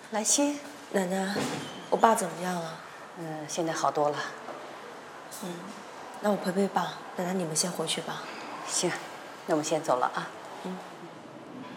兰心， 奶奶，我爸怎么样了？ 现在好多了。 那我陪陪爸。奶奶，你们先回去吧。 行，那我们先走了啊。